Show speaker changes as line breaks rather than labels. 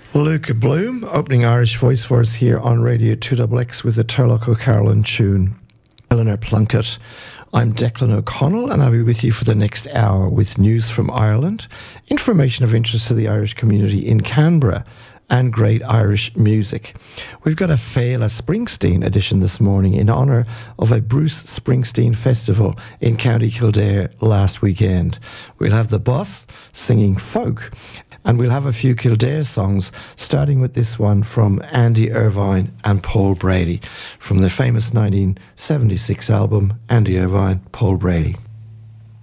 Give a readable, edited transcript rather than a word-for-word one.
Luca Bloom, opening Irish voice for us here on Radio 2XX with the Turlough O'Carolan tune, Eleanor Plunkett. I'm Declan O'Connell and I'll be with you for the next hour with news from Ireland, information of interest to the Irish community in Canberra, and great Irish music. We've got a Féile Springsteen edition this morning in honour of a Bruce Springsteen festival in County Kildare last weekend. We'll have the Boss singing folk, and we'll have a few Kildare songs, starting with this one from Andy Irvine and Paul Brady from the famous 1976 album Andy Irvine, Paul Brady.